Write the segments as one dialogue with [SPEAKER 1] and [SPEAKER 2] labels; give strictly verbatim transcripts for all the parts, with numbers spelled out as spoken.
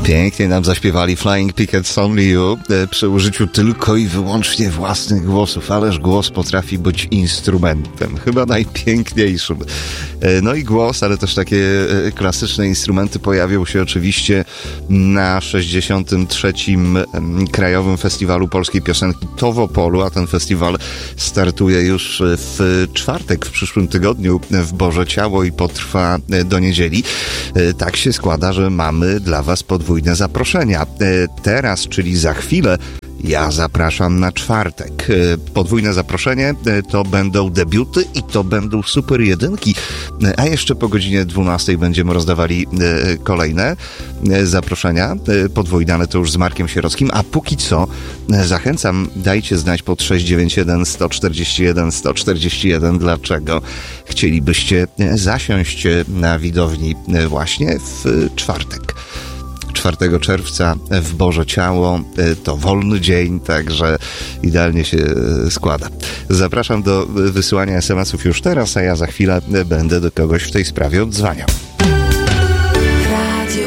[SPEAKER 1] Pięknie nam zaśpiewali Flying Pickets Only You przy użyciu tylko i wyłącznie własnych głosów. Ależ głos potrafi być instrumentem, chyba najpiękniejszym. No i głos, ale też takie klasyczne instrumenty pojawią się oczywiście na sześćdziesiątym trzecim Krajowym Festiwalu Polskiej Piosenki To w Opolu, a ten festiwal startuje już w czwartek, w przyszłym tygodniu w Boże Ciało i potrwa do niedzieli. Tak się składa, że mamy dla Was podwójne zaproszenia. Teraz, czyli za chwilę, ja zapraszam na czwartek. Podwójne zaproszenie to będą debiuty i to będą super jedynki, a jeszcze po godzinie dwunastej będziemy rozdawali kolejne zaproszenia podwójne, ale to już z Markiem Sierockim, a póki co zachęcam, dajcie znać pod sześć dziewięć jeden, sto czterdzieści jeden, sto czterdzieści jeden, dlaczego chcielibyście zasiąść na widowni właśnie w czwartek. czwartego czerwca w Boże Ciało, to wolny dzień, także idealnie się składa. Zapraszam do wysyłania es em esów już teraz, a ja za chwilę będę do kogoś w tej sprawie oddzwaniał.
[SPEAKER 2] Radio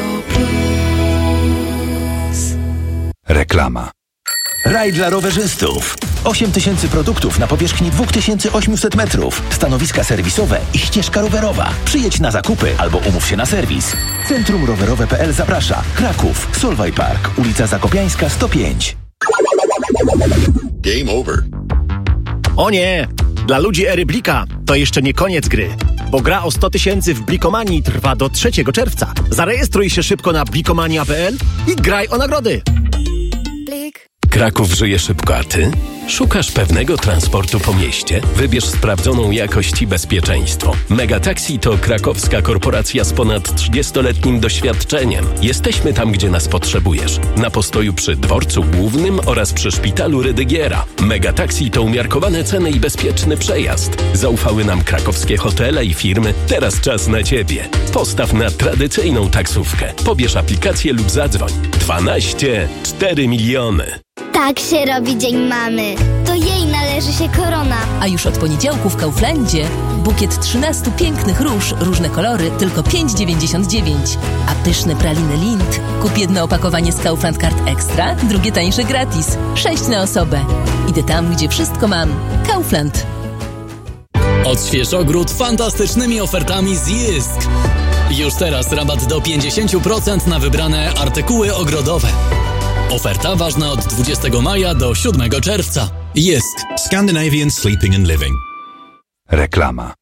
[SPEAKER 2] Plus.
[SPEAKER 3] Reklama. Raj dla rowerzystów. osiem tysięcy produktów na powierzchni dwa tysiące osiemset metrów. Stanowiska serwisowe i ścieżka rowerowa. Przyjedź na zakupy albo umów się na serwis. Centrum Rowerowe kropka pe el zaprasza. Kraków, Solway Park, ulica Zakopiańska sto pięć.
[SPEAKER 4] Game over.
[SPEAKER 5] O nie! Dla ludzi ery Blika to jeszcze nie koniec gry, bo gra o sto tysięcy w Blikomanii trwa do trzeciego czerwca. Zarejestruj się szybko na blikomania kropka pe el i graj o nagrody.
[SPEAKER 2] Blik.
[SPEAKER 6] Kraków żyje szybko, a ty? Szukasz pewnego transportu po mieście? Wybierz sprawdzoną jakość i bezpieczeństwo. Megataxi to krakowska korporacja z ponad trzydziestoletnim doświadczeniem. Jesteśmy tam, gdzie nas potrzebujesz. Na postoju przy dworcu głównym oraz przy szpitalu Rydygiera. Megataxi to umiarkowane ceny i bezpieczny przejazd. Zaufały nam krakowskie hotele i firmy. Teraz czas na ciebie. Postaw na tradycyjną taksówkę. Pobierz aplikację lub zadzwoń. dwanaście cztery miliony.
[SPEAKER 7] Tak się robi Dzień Mamy. To jej należy się korona.
[SPEAKER 8] A już od poniedziałku w Kauflandzie bukiet trzynastu pięknych róż, różne kolory, tylko pięć dziewięćdziesiąt dziewięć. A pyszne praliny Lindt. Kup jedno opakowanie z Kaufland Card Extra, drugie tańsze gratis. Sześć na osobę. Idę tam, gdzie wszystko mam. Kaufland.
[SPEAKER 9] Odśwież ogród fantastycznymi ofertami z Jysk. Już teraz rabat do pięćdziesiąt procent na wybrane artykuły ogrodowe. Oferta ważna od dwudziestego maja do siódmego czerwca. Jysk.
[SPEAKER 10] Scandinavian Sleeping and Living.
[SPEAKER 3] Reklama.